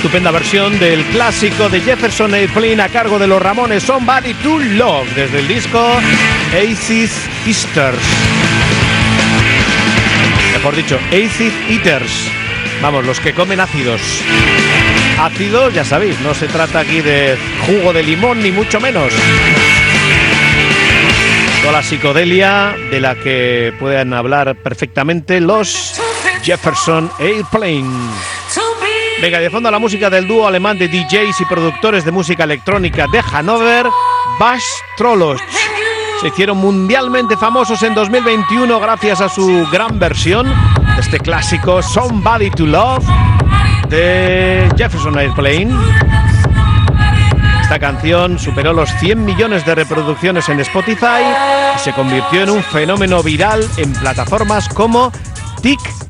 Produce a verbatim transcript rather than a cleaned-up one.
estupenda versión del clásico de Jefferson Airplane a cargo de los Ramones, Somebody to Love, desde el disco Acid Eaters. Mejor dicho, Acid Eaters. Vamos, los que comen ácidos. Ácidos, ya sabéis, no se trata aquí de jugo de limón ni mucho menos. Toda la psicodelia de la que pueden hablar perfectamente los Jefferson Airplane. Venga, de fondo la música del dúo alemán de D Js y productores de música electrónica de Hannover, Bas Trolloch. Se hicieron mundialmente famosos en dos mil veintiuno gracias a su gran versión de este clásico Somebody to Love de Jefferson Airplane. Esta canción superó los cien millones de reproducciones en Spotify y se convirtió en un fenómeno viral en plataformas como TikTok.